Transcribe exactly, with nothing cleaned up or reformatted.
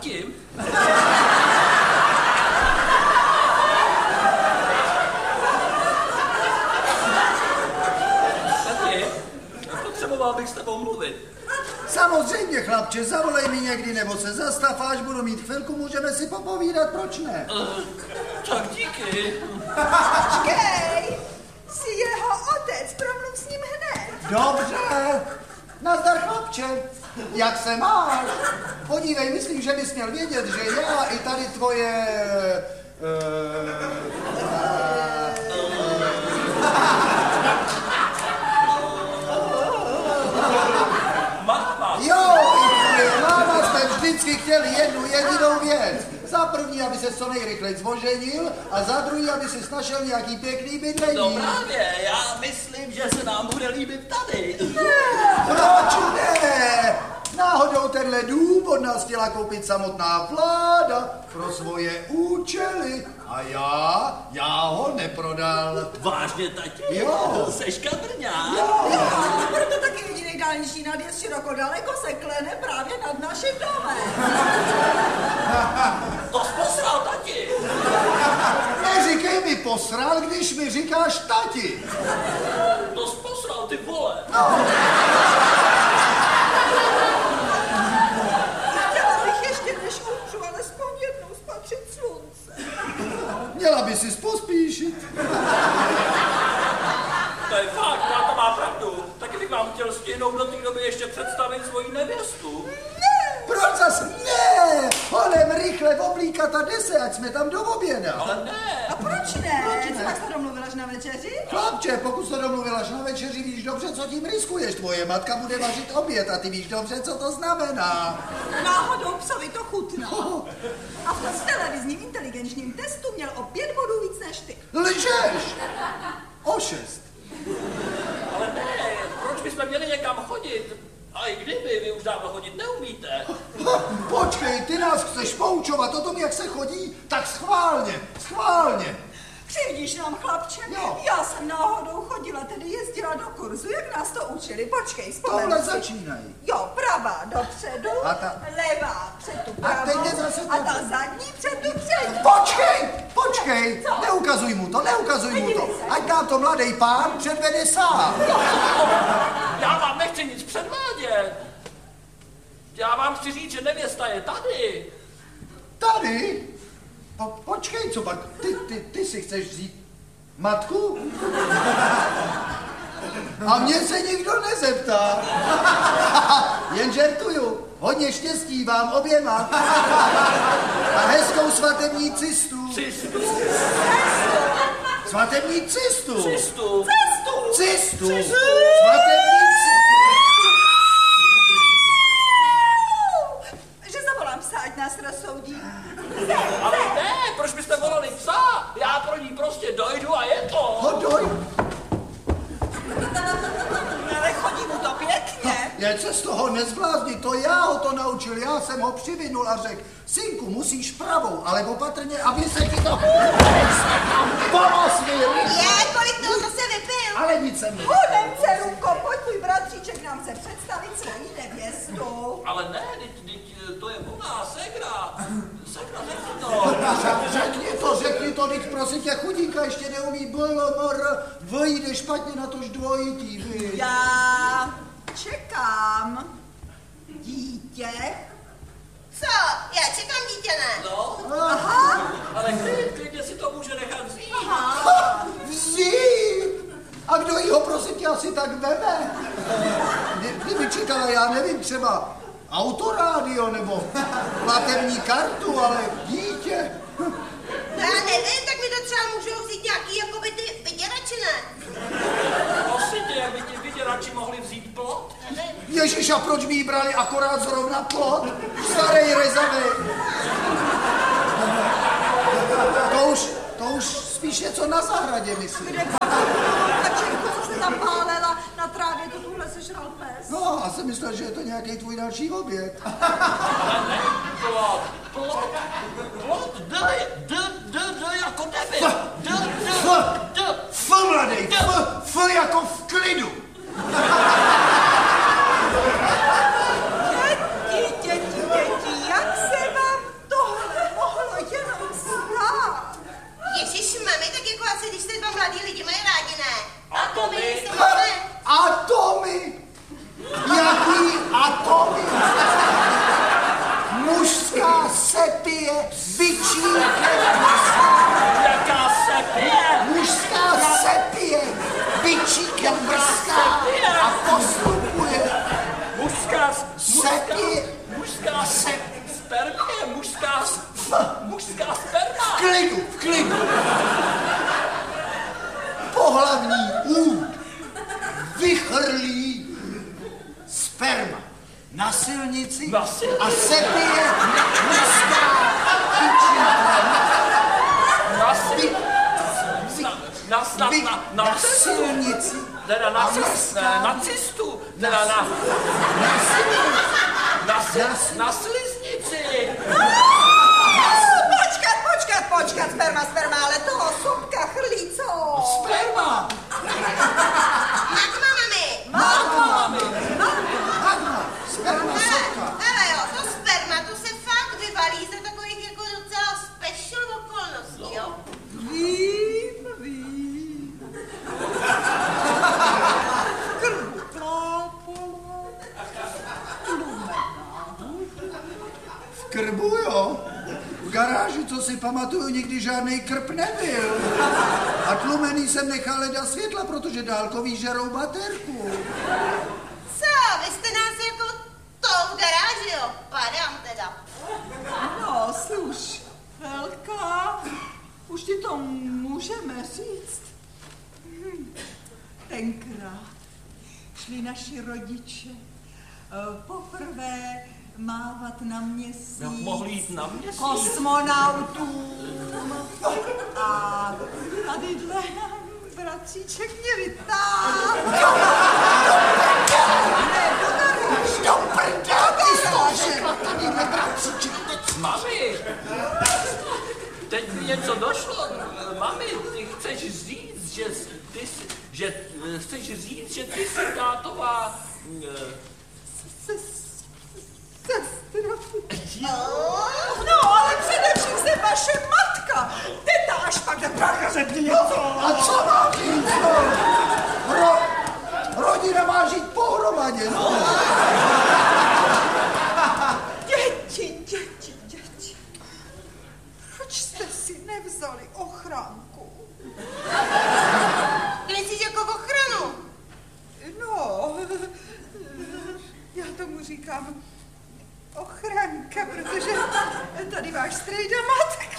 tím? Tati, potřeboval bych s tebou mluvit. Samozřejmě, chlapče, zavolej mi někdy, nebo se zastav, až budu mít chvilku, můžeme si popovídat, proč ne? Uh, tak díky. Počkej, jsi jeho otec, promluv s ním hned. Dobře, nazdar, chlapče, jak se máš? Podívej, myslím, že bys měl vědět, že já i tady tvoje... Uh, Máma. Jo, i tvoje máma jsme vždycky chtěli jednu jedinou věc. Za první, aby se co nejrychleji zvoženil a za druhý, aby si našel nějaký pěkný bydlení. No právě, já myslím, že se nám bude líbit tady. Proč ne? Náhodou tenhle dům od nás chtěla koupit samotná vláda pro svoje účely a já, já ho neprodal. Vážně, tati? Jo. Seš kabrňák? Jo. Jo, proto taky jediný dálniční nadjezd široko daleko se klene právě nad naším domem. To jsi posral, tati. Neříkej mi posral, když mi říkáš tati. To jsi posral, ty vole. No. Chtěla bych ještě, než umřu, alespoň jednou spatřit slunce. Měla by si pospíšit. To je fakt, táta má pravdu. Taky bych vám chtěl stihnout do té doby ještě představit svoji nevěstu. Proč zas ne? Honem rychle oblíkat a jde se, ať jsme tam do oběda. Ale ne. A proč ne? Proč ne? Co tak jste domluvila až na večeři? Chlapče, pokud se domluvilaš na večeři, víš dobře, co tím riskuješ. Tvoje matka bude vařit oběd a ty víš dobře, co to znamená. Náhodou psovi to chutná. A v tom televizním inteligenčním testu měl o pět bodů víc než ty. Lžeš! O šest. Ale ne, proč bychom měli někam chodit? A i kdyby, vy už dávno chodit neumíte. Počkej, ty nás chceš poučovat o tom, jak se chodí? Tak schválně, schválně. Křivdíš nám, chlapče? Jo. Já jsem náhodou chodila, tedy jezdila do kurzu, jak nás to učili. Počkej, vzpomeň Tohle si. začínají. Jo, pravá dopředu, A ta- levá před tu A teď pravou je zase a to- ta zadní před tu přední. Počkej, počkej, Co? neukazuj mu to, neukazuj mu to. Podívej se. Ať nám to mladý pán předvede sám. Já vám nechci nic předvádět. Já vám chci říct, že nevěsta je tady. Tady? Po, počkej, co pak? Ty, ty, ty si chceš vzít matku? A mě se nikdo nezeptá. Jen žertuju. Hodně štěstí vám oběma. A hezkou svatební cistu. Cistu. Svatební cistu. Cistu. Cestu! Cistu. Cistu. Svatební cistu. Že zavolám psa, ať nás rozsoudí. Ale ne, proč byste volali psa? Já pro ní prostě dojdu a je to. Hodoj. Ale chodí mu to pěkně. Jen se z toho nezblázni, to já ho to naučil, já jsem ho přivinul a řekl, synku, musíš pravou, ale opatrně, aby se ti to pomosvil. Je, kolik toho zase vypil? Ale nic se mi. Honem, dcerunko, pojď, tvůj bratříček nám chce představit svoji nevěstu. Ale ne, teď, teď, to je ona, segra. Segra, řekni to. Řekni to, řekni to, teď prosím tě, chudinka ještě neumí blomor, vyjde špatně na tož dvojitý, vy. Já čekám dítě. Co? Já čekám dítě, ne? No, Aha, ale klid, klidně si to může nechat vzít. aha. Vzít! A kdo jí ho, prosím tě, asi tak veme? Kdy- Kdyby čekala, já nevím, třeba autorádio nebo platební kartu, ale dítě. No já nevím, tak mi to třeba můžou vzít nějaký jakoby ty vyděrači, ne? Prosím tě, jak by ti vyděrači mohli vzít plot? Ježiš, a proč by jí brali akorát zrovna plot? Starý rezavej. To už, to už spíš něco na zahradě, myslím. Kde kačenku, co se tam pálela na trávě, to tuhle sežral pes. No, a jsem myslel, že je to nějaký tvůj další oběd. Ale ne, plot, plot, plot, d, d, d, d jako debil. D, d, F, d. F, mladej, F, F jako v klidu. Děti, děti, děti, jak se vám sperma je mužská, mužská sperma. V klidu, v klidu. Pohlavní úd vychrlí sperma na silnici Na silnici? a sepije mužská tyčinka. Na, si, na, na, na, Vy- na, na, na cestu. silnici Teda na, a cest, mužská- na cestu. Teda na, na silnici. na, si, na sliznici. Počkat, počkat, počkat, sperma, sperma, ale toho supka chrlí, co? Sperma. Magma, mami. Magma. Magma. Sperma Hele, sopka. hele jo, to sperma, to se fakt vyvalí za takových jako docela special okolností, jo? Vím, vím. Krutá pole. V krbu, jo? V garáži, co si pamatuju, nikdy žádný krb nebyl. A tlumený jsem nechal leda světla, protože dálkový žerou baterku. Co, vy jste nás jako to v garáži, jo? Padám teda. No, sluš, Helka, už ti to můžeme říct. Hm. Tenkrát šli naši rodiče eh, poprvé mávat na měsíc. Jak mohli jít na měsíc? Kosmonautům. A tadyhle bratříček mě vytáhl. Ne, do garáže. Do prdel, ty jsi to řekla tady na bratříček. Mami, teď mi něco došlo. Mami, ty chceš říct, že ty jsi, že eh, chceš říct, že ty jsi tátová... eh, Sestra. No, ale především jste vaše matka. Teta až pak nepraka řekni něco. A co má říct, no? Ro, rodina má žít pohromadě, no. Děti, děti, děti. Proč jste si nevzali ochránku? Myslíš jako ochranu? No, já tomu říkám ochránka, protože tady váš strejda matka.